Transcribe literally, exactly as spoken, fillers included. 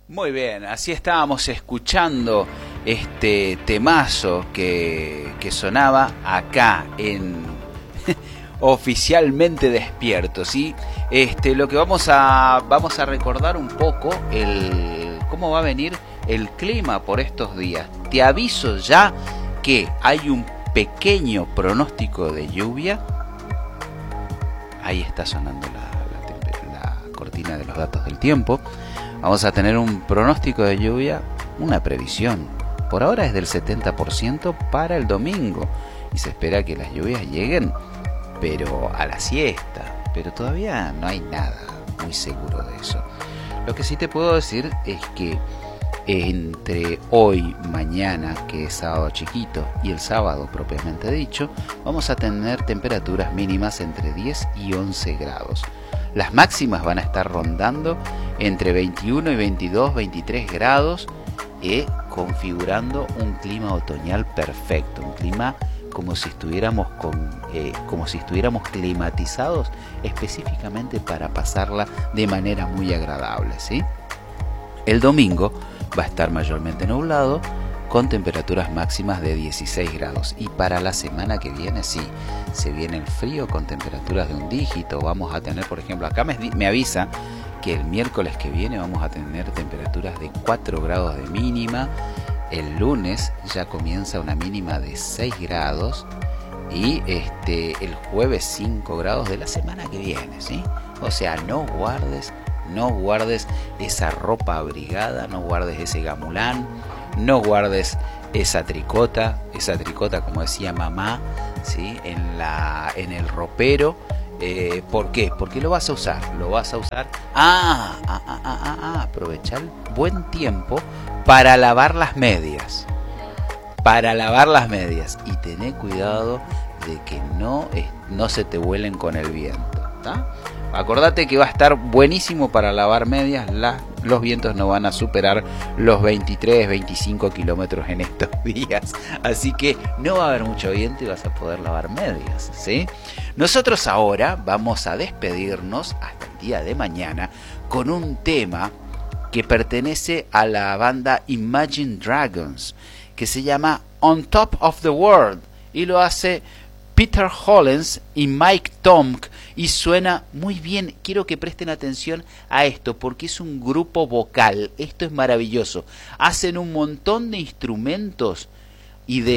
Muy bien, así estábamos escuchando este temazo que, que sonaba acá en Oficialmente Despierto, ¿sí? Este, lo que vamos a vamos a recordar un poco el cómo va a venir el clima por estos días. Te aviso ya que hay un pequeño pronóstico de lluvia. Ahí está sonando la, la, la cortina de los datos del tiempo. Vamos a tener un pronóstico de lluvia, una previsión. Por ahora es del setenta por ciento para el domingo. Y se espera que las lluvias lleguen, pero a la siesta. Pero todavía no hay nada muy seguro de eso. Lo que sí te puedo decir es que entre hoy, mañana, que es sábado chiquito, y el sábado propiamente dicho, vamos a tener temperaturas mínimas entre diez y once grados. Las máximas van a estar rondando entre veintiuno y veintidós, veintitrés grados, eh, configurando un clima otoñal perfecto, un clima como si estuviéramos con, eh, como si estuviéramos climatizados específicamente para pasarla de manera muy agradable, ¿sí? El domingo va a estar mayormente nublado, con temperaturas máximas de dieciséis grados. Y para la semana que viene, sí, se viene el frío con temperaturas de un dígito. Vamos a tener, por ejemplo, acá me, me avisa que el miércoles que viene vamos a tener temperaturas de cuatro grados de mínima. El lunes ya comienza una mínima de seis grados. Y este el jueves cinco grados de la semana que viene, ¿sí? O sea, no guardes, no guardes esa ropa abrigada, no guardes ese gamulán, no guardes esa tricota, esa tricota como decía mamá, ¿sí? En la, en el ropero. Eh, ¿Por qué? Porque lo vas a usar, lo vas a usar. Ah, ah, ah, ah, ah, ah, aprovechar buen tiempo para lavar las medias, para lavar las medias y tener cuidado de que no, no se te vuelen con el viento, ¿tá? Acordate que va a estar buenísimo para lavar medias. La, los vientos no van a superar los veintitrés, veinticinco kilómetros en estos días. Así que no va a haber mucho viento y vas a poder lavar medias, ¿sí? Nosotros ahora vamos a despedirnos hasta el día de mañana con un tema que pertenece a la banda Imagine Dragons, que se llama On Top of the World, y lo hace Peter Hollens y Mike Tomk, y suena muy bien. Quiero que presten atención a esto porque es un grupo vocal. Esto es maravilloso. Hacen un montón de instrumentos y de